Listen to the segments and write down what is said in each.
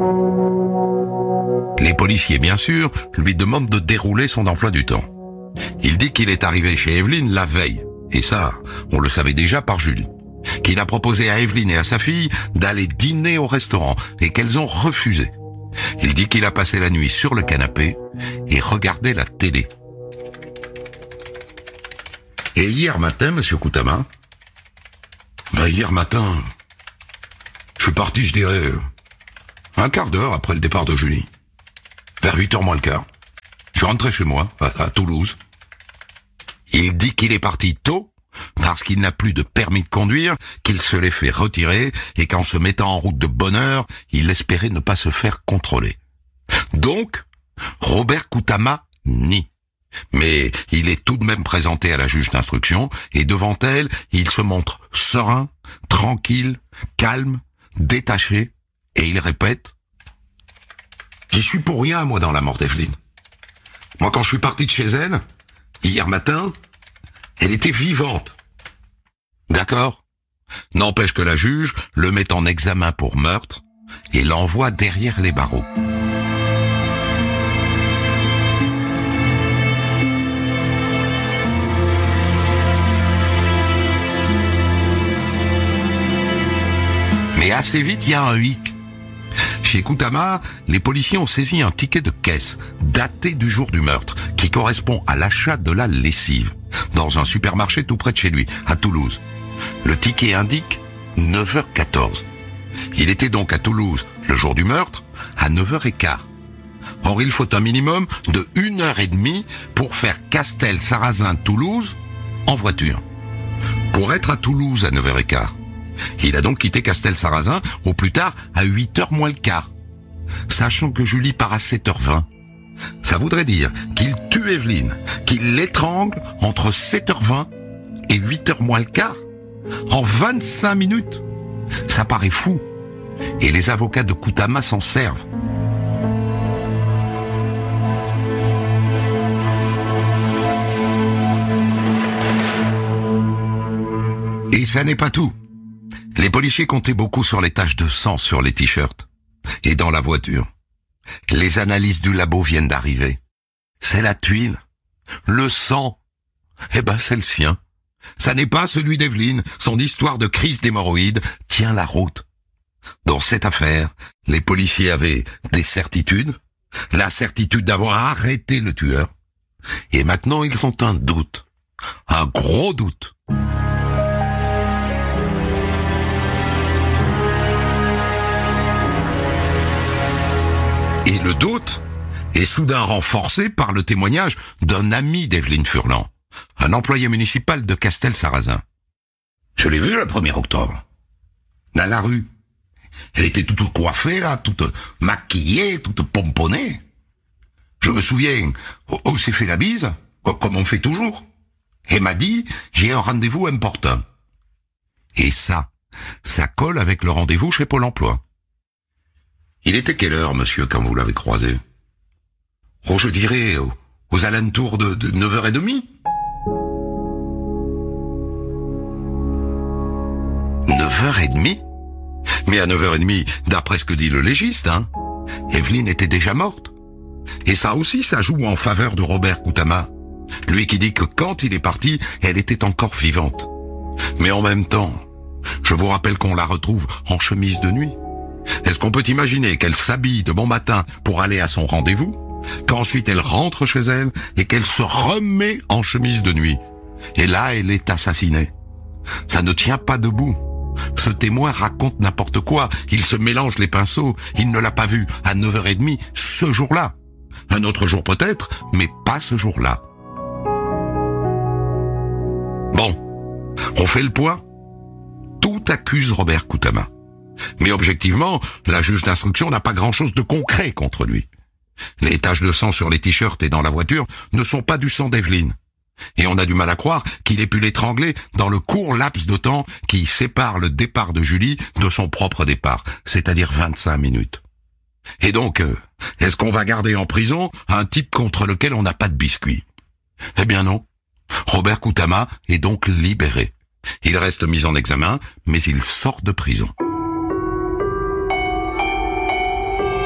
Les policiers, bien sûr, lui demandent de dérouler son emploi du temps. Il dit qu'il est arrivé chez Evelyne la veille, et ça, on le savait déjà par Julie. Qu'il a proposé à Evelyne et à sa fille d'aller dîner au restaurant, et qu'elles ont refusé. Il dit qu'il a passé la nuit sur le canapé et regardé la télé. Et hier matin, monsieur Koutama, hier matin, je suis parti, je dirais, un quart d'heure après le départ de Julie. Vers 8h moins le quart. Je rentrais chez moi, à Toulouse. Il dit qu'il est parti tôt, parce qu'il n'a plus de permis de conduire, qu'il se l'est fait retirer, et qu'en se mettant en route de bonne heure, il espérait ne pas se faire contrôler. Donc, Robert Koutama nie. Mais il est tout de même présenté à la juge d'instruction, et devant elle, il se montre serein, tranquille, calme, détaché, et il répète « J'y suis pour rien, moi, dans la mort d'Evelyne. Moi, quand je suis parti de chez elle, hier matin, elle était vivante. » D'accord ? N'empêche que la juge le met en examen pour meurtre et l'envoie derrière les barreaux. Mais assez vite, il y a un hic. Chez Koutama, les policiers ont saisi un ticket de caisse daté du jour du meurtre qui correspond à l'achat de la lessive dans un supermarché tout près de chez lui, à Toulouse. Le ticket indique 9h14. Il était donc à Toulouse le jour du meurtre à 9h15. Or, il faut un minimum de 1h30 pour faire Castel-Sarrazin-Toulouse en voiture. Pour être à Toulouse à 9h15. Il a donc quitté Castel-Sarrazin au plus tard à 8h moins le quart, sachant que Julie part à 7h20. Ça voudrait dire qu'il tue Evelyne, qu'il l'étrangle entre 7h20 et 8h moins le quart, en 25 minutes. Ça paraît fou, et les avocats de Koutama s'en servent. Et ça n'est pas tout. Les policiers comptaient beaucoup sur les taches de sang sur les t-shirts et dans la voiture. Les analyses du labo viennent d'arriver. C'est la tuile. Le sang, c'est le sien. Ça n'est pas celui d'Evelyne. Son histoire de crise d'hémorroïdes tient la route. Dans cette affaire, les policiers avaient des certitudes, la certitude d'avoir arrêté le tueur. Et maintenant, ils ont un doute. Un gros doute. Et le doute est soudain renforcé par le témoignage d'un ami d'Evelyne Furlan, un employé municipal de Castel-Sarrazin. Je l'ai vue le 1er octobre, dans la rue. Elle était toute coiffée, là, toute maquillée, toute pomponnée. Je me souviens, on s'est fait la bise, comme on fait toujours. Elle m'a dit, j'ai un rendez-vous important. Et ça colle avec le rendez-vous chez Pôle emploi. Il était quelle heure, monsieur, quand vous l'avez croisé? Oh, je dirais, aux alentours de 9h30. 9h30? Mais à 9h30, d'après ce que dit le légiste, Evelyne était déjà morte. Et ça aussi, ça joue en faveur de Robert Koutama. Lui qui dit que quand il est parti, elle était encore vivante. Mais en même temps, je vous rappelle qu'on la retrouve en chemise de nuit. Est-ce qu'on peut imaginer qu'elle s'habille de bon matin pour aller à son rendez-vous, qu'ensuite elle rentre chez elle et qu'elle se remet en chemise de nuit? Et là, elle est assassinée. Ça ne tient pas debout. Ce témoin raconte n'importe quoi. Il se mélange les pinceaux. Il ne l'a pas vue à 9h30 ce jour-là. Un autre jour peut-être, mais pas ce jour-là. Bon, on fait le point. Tout accuse Robert Koutama. Mais objectivement, la juge d'instruction n'a pas grand-chose de concret contre lui. Les taches de sang sur les t-shirts et dans la voiture ne sont pas du sang d'Evelyne. Et on a du mal à croire qu'il ait pu l'étrangler dans le court laps de temps qui sépare le départ de Julie de son propre départ, c'est-à-dire 25 minutes. Et donc, est-ce qu'on va garder en prison un type contre lequel on n'a pas de biscuit? Eh bien non. Robert Koutama est donc libéré. Il reste mis en examen, mais il sort de prison.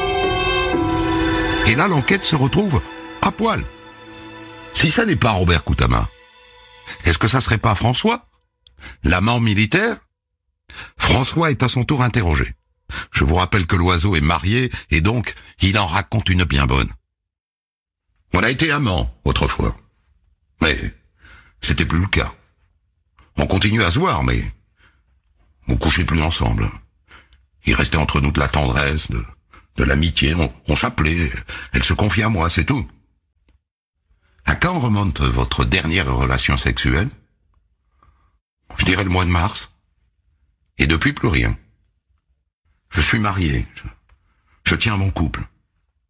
Et là, l'enquête se retrouve à poil. Si ça n'est pas Robert Coutama, est-ce que ça serait pas François, l'amant militaire? François est à son tour interrogé. Je vous rappelle que l'oiseau est marié, et donc, il en raconte une bien bonne. On a été amants, autrefois. Mais, c'était plus le cas. On continue à se voir, mais on couchait plus ensemble. Il restait entre nous de la tendresse, de l'amitié, on s'appelait, elle se confiait à moi, c'est tout. À quand remonte votre dernière relation sexuelle? Je dirais le mois de mars. Et depuis plus rien. Je suis marié, je tiens mon couple.